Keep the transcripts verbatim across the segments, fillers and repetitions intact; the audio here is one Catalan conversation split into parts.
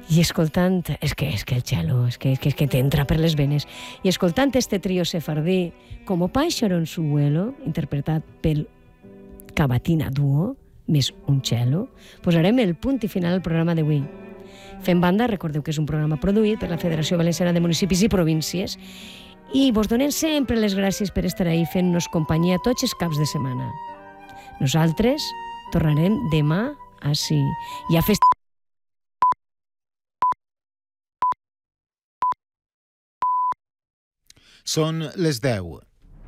I escoltant, és que, és que el cello, és que, és que, és que t'entra per les venes, i escoltant este trio sefardí, Como Pájaro en su vuelo, interpretat pel Cavatina Duo, més un cello, posarem el punt i final al programa d'avui. Fem banda, recordeu que és un programa produït per la Federació Valenciana de Municipis i Províncies, i vos donem sempre les gràcies per estar ahí fent-nos companyia tots els caps de setmana. Nosaltres tornarem demà així. I a fest... Són les deu.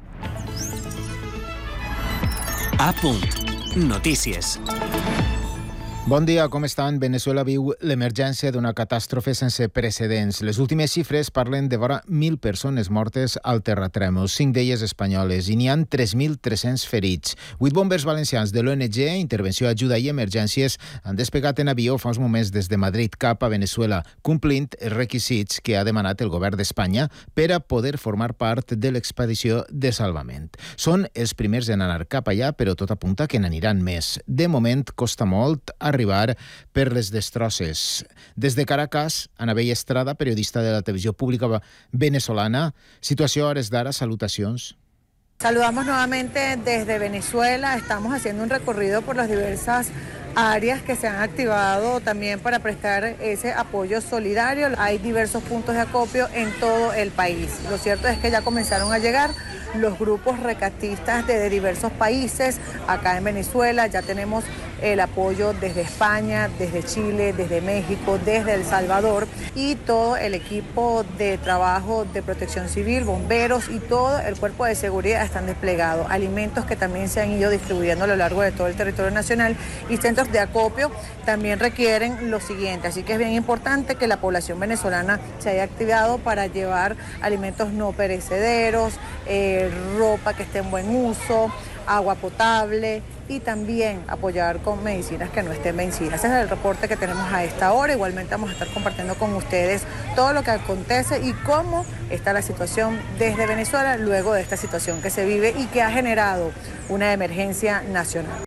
A punt. Notícies. Bon dia, com estan? Veneçuela viu l'emergència d'una catàstrofe sense precedents. Les últimes xifres parlen de vora mil persones mortes al terratrèmol, cinc d'elles espanyoles, i n'hi ha tres mil tres-cents ferits. Vuit bombers valencians de l'O N G, Intervenció, Ajuda i Emergències, han despegat en avió fa uns moments des de Madrid cap a Veneçuela, complint els requisits que ha demanat el govern d'Espanya per a poder formar part de l'expedició de salvament. Són els primers en anar cap allà, però tot apunta que n'aniran més. De moment, costa molt arribar per les destrosses. Des de Caracas, Anabel Estrada, periodista de la televisió pública venezolana. Situació a hores d'ara, salutacions. Saludamos nuevamente desde Venezuela. Estamos haciendo un recorrido por las diversas áreas que se han activado también para prestar ese apoyo solidario. Hay diversos puntos de acopio en todo el país. Lo cierto es que ya comenzaron a llegar los grupos rescatistas de diversos países. Acá en Venezuela ya tenemos el apoyo desde España, desde Chile, desde México, desde El Salvador, y todo el equipo de trabajo de protección civil, bomberos y todo el cuerpo de seguridad están desplegados. Alimentos que también se han ido distribuyendo a lo largo de todo el territorio nacional, y centros de acopio también requieren lo siguiente. Así que es bien importante que la población venezolana se haya activado para llevar alimentos no perecederos, eh, ropa que esté en buen uso, agua potable, y también apoyar con medicinas que no estén vencidas. Ese es el reporte que tenemos a esta hora. Igualmente vamos a estar compartiendo con ustedes todo lo que acontece y cómo está la situación desde Venezuela luego de esta situación que se vive y que ha generado una emergencia nacional.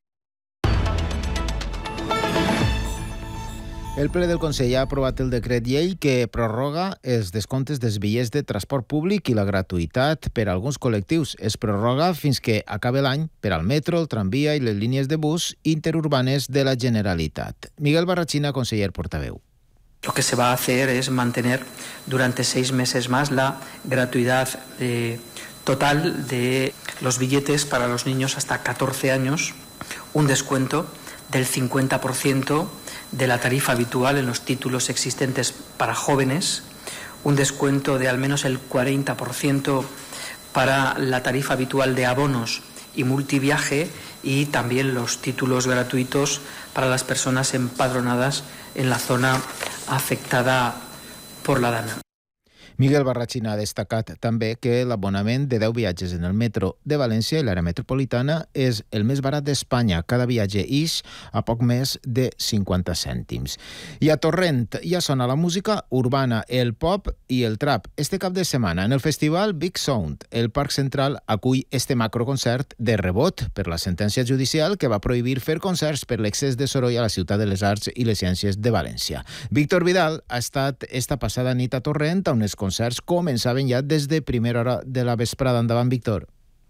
El ple del Consell ha aprovat el decret llei que prorroga els descomptes dels bitllets de transport públic i la gratuïtat per a alguns col·lectius. Es prorroga fins que acabe l'any per al metro, el tramvia i les línies de bus interurbanes de la Generalitat. Miguel Barrachina, conseller portaveu. Lo que se va a hacer es mantener durante seis meses más la gratuidad de, total de los billetes para los niños hasta catorce años, un descuento del cincuenta por ciento de la tarifa habitual en los títulos existentes para jóvenes, un descuento de al menos el cuarenta por ciento para la tarifa habitual de abonos y multiviaje, y también los títulos gratuitos para las personas empadronadas en la zona afectada por la DANA. Miguel Barrachina ha destacat també que l'abonament de deu viatges en el metro de València i l'àrea metropolitana és el més barat d'Espanya. Cada viatge ix a poc més de cinquanta cèntims. I a Torrent ja sona la música urbana, el pop i el trap. Este cap de setmana, en el festival Big Sound, el Parc Central acull este macroconcert de rebot per la sentència judicial que va prohibir fer concerts per l'excés de soroll a la Ciutat de les Arts i les Ciències de València. Víctor Vidal ha estat esta passada nit a Torrent, on els concerts començaven ja des de primera hora de la vesprada. Endavant, Víctor.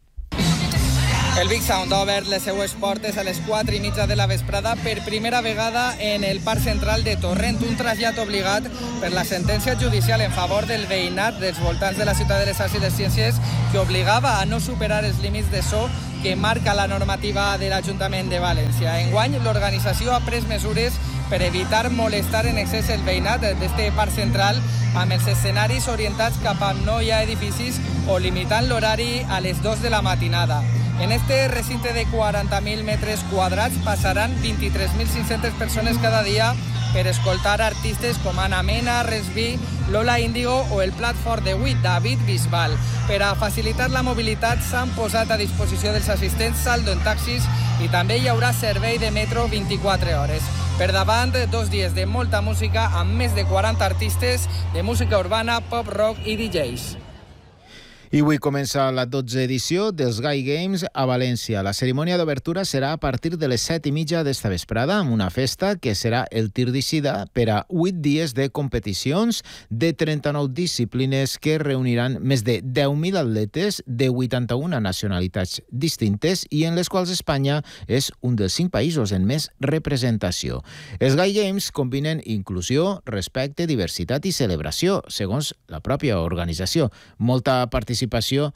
El Big Sound ha obert les seues portes a les quatre i mitja de la vesprada per primera vegada en el Parc Central de Torrent, un trasllat obligat per la sentència judicial en favor del veïnat dels voltants de la Ciutat de les Arts i les Ciències, que obligava a no superar els límits de so que marca la normativa de l'Ajuntament de València. Enguany, l'organització ha pres mesures per evitar molestar en excés el veïnat d'este Parc Central, amb els escenaris orientats cap a no hi ha edificis o limitant l'horari a les dues de la matinada. En este recinte de quaranta mil metres quadrats passaran vint-i-tres mil cinc-centes persones cada dia per escoltar artistes com Ana Mena, Resby, Lola Índigo o el plat fort d'avui, David Bisbal. Per a facilitar la mobilitat s'han posat a disposició dels assistents saldo en taxis i també hi haurà servei de metro vint-i-quatre hores. Per davant, dos dies de molta música amb més de quaranta artistes de música urbana, pop, rock i D Js. I avui comença la dotzena edició dels Gai Games a València. La cerimònia d'obertura serà a partir de les set i mitja d'esta vesprada, amb una festa que serà el tir d'eixida per a vuit dies de competicions de trenta-nou disciplines que reuniran més de deu mil atletes de vuitanta-una nacionalitats distintes i en les quals Espanya és un dels cinc països en més representació. Els Gai Games combinen inclusió, respecte, diversitat i celebració, segons la pròpia organització. Molta participació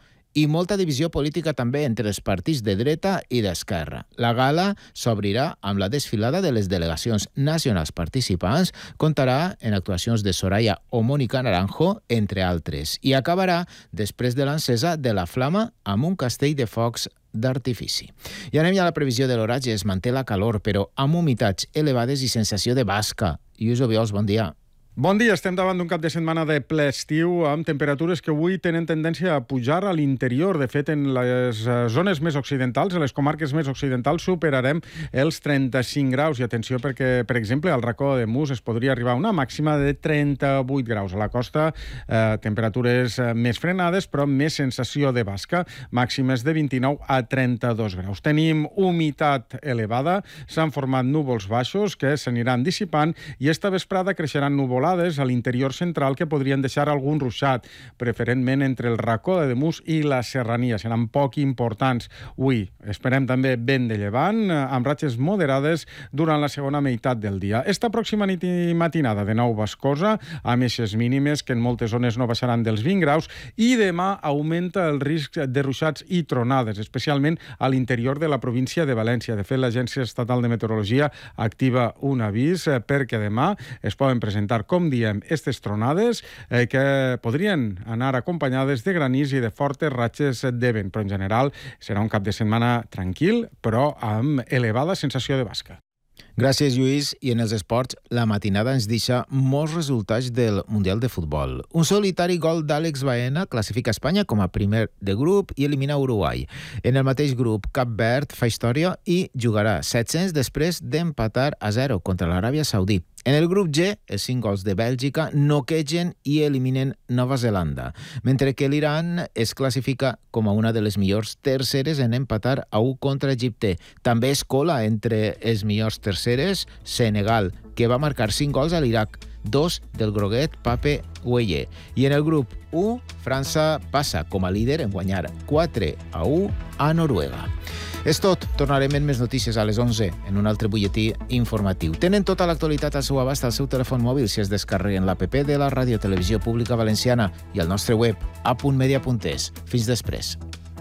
i molta divisió política també entre els partits de dreta i d'esquerra. La gala s'obrirà amb la desfilada de les delegacions nacionals participants, comptarà en actuacions de Soraya o Mónica Naranjo, entre altres, i acabarà després de l'encesa de la flama amb un castell de focs d'artifici. I anem ja a la previsió de l'oratge. Es manté la calor, però amb humitats elevades i sensació de basca. Lluís Obiols, bon dia. Bon dia, estem davant d'un cap de setmana de ple estiu amb temperatures que avui tenen tendència a pujar a l'interior. De fet, en les zones més occidentals, en les comarques més occidentals, superarem els trenta-cinc graus. I atenció perquè, per exemple, al racó de Mus es podria arribar a una màxima de trenta-vuit graus. A la costa, eh, temperatures més frenades, però més sensació de basca, màximes de vint-i-nou a trenta-dos graus. Tenim humitat elevada, s'han format núvols baixos que s'aniran dissipant i esta vesprada creixeran núvols a l'interior central que podrien deixar algun ruixat, preferentment entre el racó de Mus i la serrania. Seran poc importants. Avui esperem també vent de llevant, amb ratxes moderades durant la segona meitat del dia. Esta pròxima nit i matinada de nou bascosa, amb eixes mínimes que en moltes zones no baixaran dels vint graus, i demà augmenta el risc de ruixats i tronades, especialment a l'interior de la província de València. De fet, l'Agència Estatal de Meteorologia activa un avís perquè demà es poden presentar, com com diem, aquestes tronades eh, que podrien anar acompanyades de granís i de fortes ratxes de vent, però en general serà un cap de setmana tranquil, però amb elevada sensació de basca. Gràcies, Lluís. I en els esports, la matinada ens deixa molts resultats del Mundial de Futbol. Un solitari gol d'Àlex Baena classifica Espanya com a primer de grup i elimina Uruguai. En el mateix grup, Cap Verd fa història i jugarà set-cents després d'empatar a zero contra l'Aràbia Saudí. En el grup G, els cinc gols de Bèlgica noquegen i eliminen Nova Zelanda, mentre que l'Iran es classifica com a una de les millors terceres en empatar a u contra Egipte. També es cola entre els millors terceres Senegal, que va marcar cinc gols a l'Iraq, dos del groguet Pape Gueye. I en el grup u, França passa com a líder en guanyar quatre a u a Noruega. És tot. Tornarem en més notícies a les onze en un altre butlletí informatiu. Tenen tota l'actualitat al seu abast al seu telèfon mòbil si es descarreguen l'app de la Ràdio Televisió Pública Valenciana i al nostre web a punt media punt es. Fins després.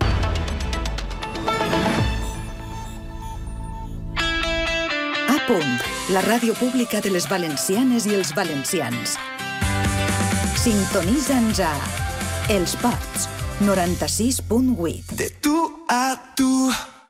A punt, la ràdio pública de les valencianes i els valencians. Sintonitza'ns a Els Pots, noranta-sis punt vuit. De tu a tu.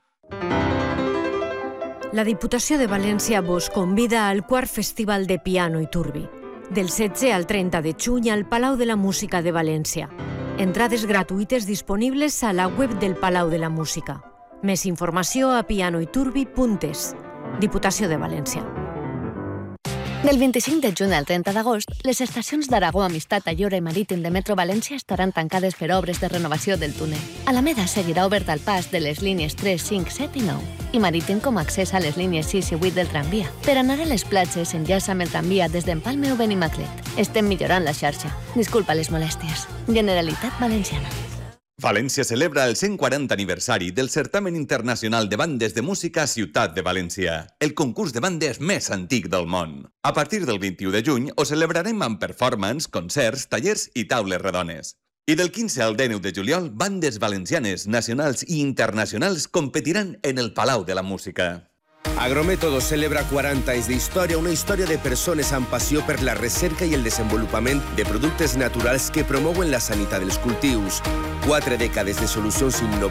La Diputació de València vos convida al quart Festival de Piano i Turbi, del setze al trenta de juny al Palau de la Música de València. Entrades gratuïtes disponibles a la web del Palau de la Música. Més informació a pianoiturbi punt es. Diputació de València. Del vint-i-cinc de juny al trenta d'agost, les estacions d'Aragó, Amistat, Ayora i Marítim de Metro València estaran tancades per obres de renovació del túnel. Alameda seguirà obert al pas de les línies tres, cinc, set i nou i Marítim com a accés a les línies sis i vuit del tramvia. Per anar a les platges, enllaça amb el tramvia des d'Empalme o Benimaclet. Estem millorant la xarxa. Disculpa les molèsties. Generalitat Valenciana. València celebra el cent quaranta aniversari del Certamen Internacional de Bandes de Música Ciutat de València, el concurs de bandes més antic del món. A partir del vint-i-u de juny ho celebrarem amb performance, concerts, tallers i taules redones. I del quinze al dinou de juliol, bandes valencianes, nacionals i internacionals competiran en el Palau de la Música. Agrométodo celebra quaranta anys d'història, una història de persones amb passió per la recerca i el desenvolupament de productes naturals que promouen la sanitat dels cultius. Quatre dècades de solucions innovadores